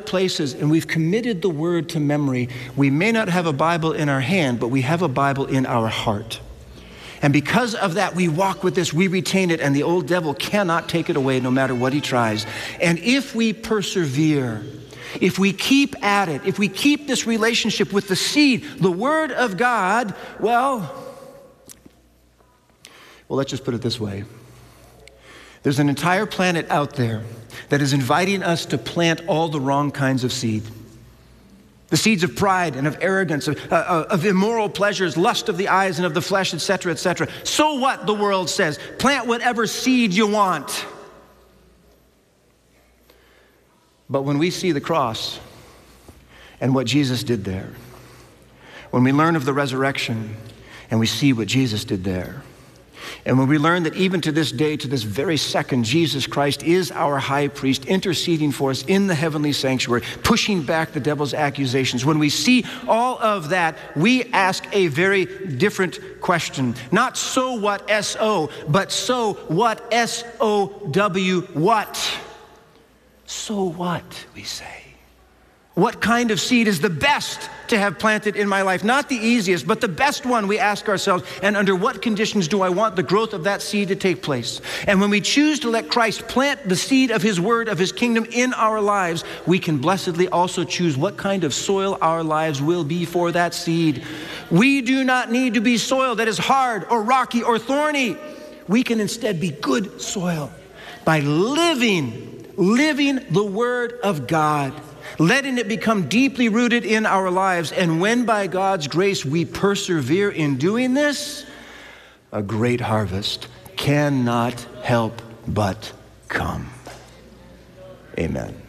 places and we've committed the word to memory, we may not have a Bible in our hand, but we have a Bible in our heart. And because of that, we walk with this, we retain it, and the old devil cannot take it away no matter what he tries. And if we persevere, if we keep at it, if we keep this relationship with the seed, the Word of God, well, let's just put it this way. There's an entire planet out there that is inviting us to plant all the wrong kinds of seed. The seeds of pride and of arrogance, of immoral pleasures, lust of the eyes and of the flesh, etc., etc. So what, the world says? Plant whatever seed you want. But when we see the cross and what Jesus did there, when we learn of the resurrection and we see what Jesus did there, and when we learn that even to this day, to this very second, Jesus Christ is our high priest, interceding for us in the heavenly sanctuary, pushing back the devil's accusations. When we see all of that, we ask a very different question. Not so what, S-O, but so what, S-O-W, what? So what, we say. What kind of seed is the best to have planted in my life? Not the easiest, but the best one, we ask ourselves. And under what conditions do I want the growth of that seed to take place? And when we choose to let Christ plant the seed of his word, of his kingdom in our lives, we can blessedly also choose what kind of soil our lives will be for that seed. We do not need to be soil that is hard or rocky or thorny. We can instead be good soil by living the word of God, letting it become deeply rooted in our lives. And when by God's grace we persevere in doing this, a great harvest cannot help but come. Amen.